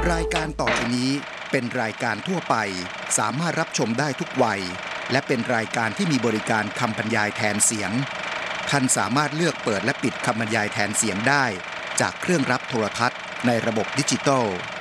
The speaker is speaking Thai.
รายการต่อไปนี้เป็นรายการทั่วไปสามารถรับชมได้ทุกวัยและเป็นรายการที่มีบริการคำบรรยายแทนเสียงท่านสามารถเลือกเปิดและปิดคำบรรยายแทนเสียงได้จากเครื่องรับโทรทัศน์ในระบบดิจิตอล